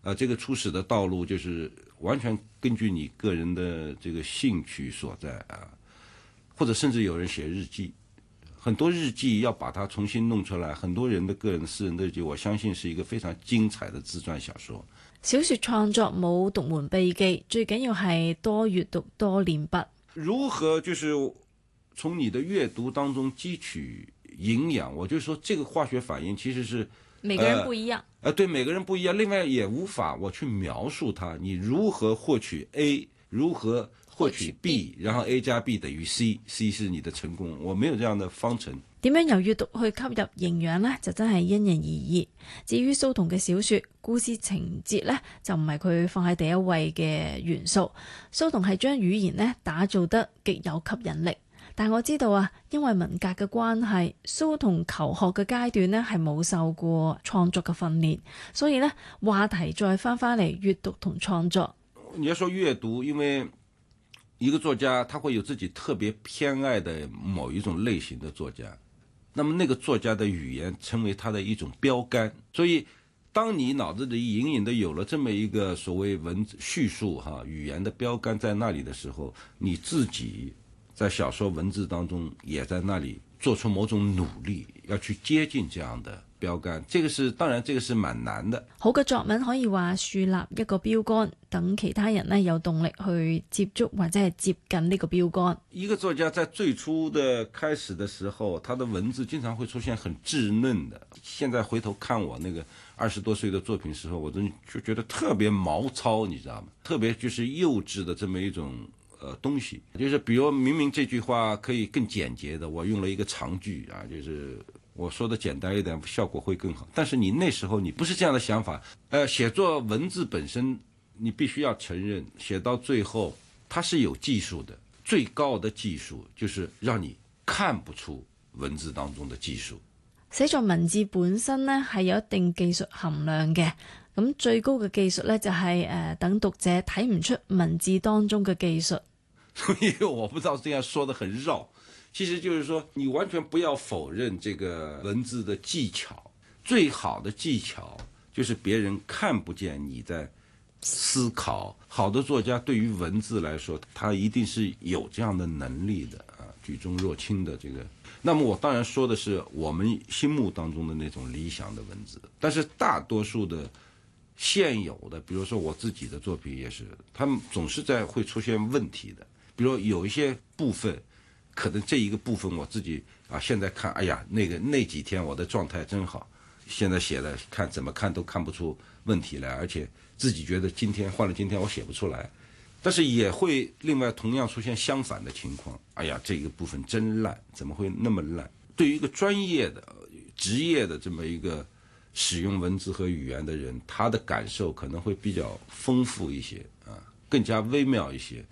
这个初始的道路就是完全根据你个人的这个兴趣所在啊，或者甚至有人写日记，很多日记要把它重新弄出来，很多人的个人私人的日记，我相信是一个非常精彩的自傳小說。 小說創作冇獨門秘技，最緊要係多閱讀多練筆。 如何就是從你的閱讀當中汲取營養，我就說這個化學反應其實是每個人不一樣。 對，每個人不一樣，另外也無法我去描述它，你如何獲取 A， 如何獲取 B， 然後 A 加 B 等於 C，C 是你的成功，我沒有這樣的方程。 點樣由閱讀去吸入營養呢？就真係因人而異。至於蘇童嘅小說，故事情節呢，就唔係佢放喺第一位嘅元素。蘇童係將語言呢打造得極有吸引力。但我知道啊，因為文革嘅關係，蘇童求學嘅階段呢係冇受過創作嘅訓練，所以呢話題再翻嚟閱讀同創作。 你要說閱讀，因為一個作家他會有自己特別偏愛的某一種類型的作家，那麼那個作家的語言成為他的一種標杆，所以當你腦子裡隱隱的有了這麼一個所謂文字敘述語言的標杆在那裡的時候，你自己在小說文字當中也在那裡做出某種努力，要去接近這樣的標杆，這個是當然這個是蠻難的。 好嘅作文可以話樹立一個標杆，等其他人呢有動力去接觸或者係接近呢個標杆。 一個作家在最初的開始的時候，他的文字經常會出現很稚嫩的。現在回頭看我那個20多歲的作品時候，我真就覺得特別毛糙，你知道嗎？特別就是幼稚的這麼一種東西，就是比如明明這句話可以更簡潔的，我用了一個長句啊，就是我說的簡單一點，效果會更好。但是你那時候你不是這樣的想法，寫作文字本身你必須要承認，寫到最後它是有技術的，最高的技術就是讓你看不出文字當中的技術。 寫作文字本身呢係有一定技術含量嘅，咁最高嘅技術呢就係等讀者睇唔出文字當中嘅技術。 所以我不知道這樣說得很繞，其實就是說你完全不要否認這個文字的技巧，最好的技巧就是別人看不見你在思考。好的作家對於文字來說，他一定是有這樣的能力的啊，舉重若輕的這個。那麼我當然說的是我們心目當中的那種理想的文字，但是大多數的現有的，比如說我自己的作品也是，他們總是在會出現問題的。比如有一些部分，可能這一個部分我自己啊，現在看，哎呀，那幾天我的狀態真好，現在寫的看怎麼看都看不出問題來，而且自己覺得今天換了今天我寫不出來，但是也會另外同樣出現相反的情況，哎呀，這個部分真爛，怎麼會那麼爛？對於一個專業的職業的這麼一個使用文字和語言的人，他的感受可能會比較豐富一些啊，更加微妙一些。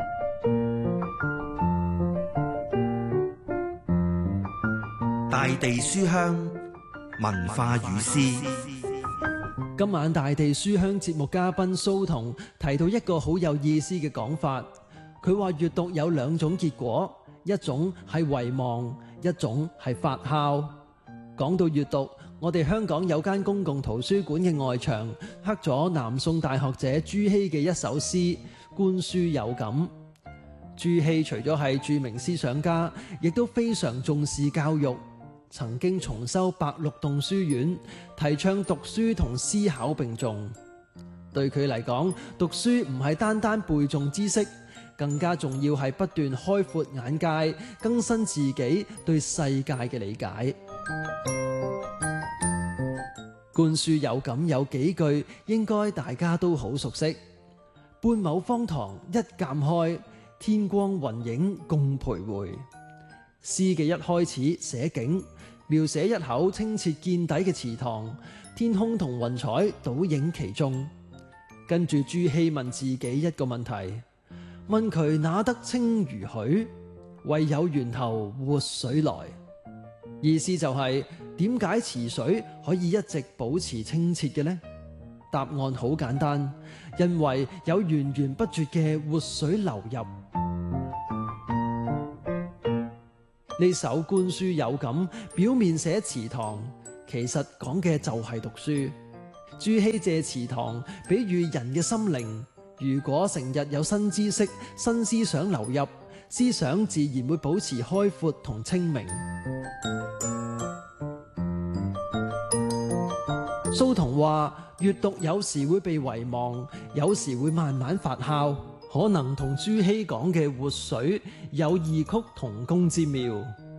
大地書香文化與詩。 今晚大地書香節目嘉賓蘇童提到一個好有意思嘅講法，佢話閱讀有兩種結果，一種係遺忘，一種係發酵。講到閱讀，我哋香港有間公共圖書館嘅外牆刻咗南宋大學者朱熹嘅一首詩《觀書有感》。朱熹除咗係著名思想家，亦都非常重視教育。曾經重修白鹿洞書院，提倡讀書同思考並重。對佢嚟講，讀書唔係單單背誦知識，更加重要係不斷開闊眼界，更新自己對世界嘅理解。觀書有感有幾句，應該大家都好熟悉。半畝方塘一鑑開，天光雲影共徘徊。詩嘅一開始寫景，描寫一口清澈見底嘅池塘，天空同雲彩倒影其中。跟住朱熹問自己一個問題，問渠哪得清如許？為有源頭活水來。意思就係點解池水可以一直保持清澈嘅呢？答案好簡單，因為有源源不絕嘅活水流入。呢首觀書有感，表面寫池塘，其實講嘅就係讀書。 朱熹借祠堂比喻人嘅心靈，如果成日有新知識、新思想流入，思想自然會保持開闊同清明。蘇童話：閱讀有時會被遺忘，有時會慢慢發酵，可能同朱熹講嘅活水有異曲同工之妙。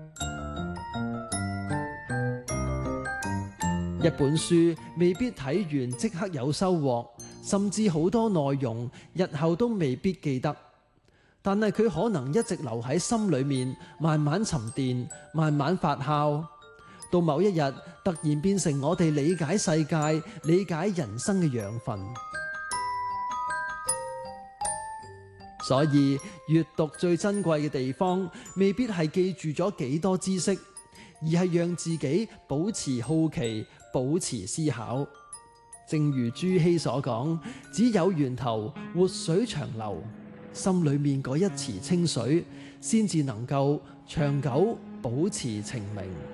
一本書未必睇完即刻有收穫，甚至好多內容日後都未必記得，但係佢可能一直留喺心裏面，慢慢沉澱，慢慢發酵，到某一日突然變成我哋理解世界、理解人生嘅養分。所以閱讀最珍貴嘅地方，未必係記住咗幾多知識，而係讓自己保持好奇，保持思考。正如朱熹所講，只有源頭活水長流，心裏面嗰一池清水，先至能夠長久保持澄明。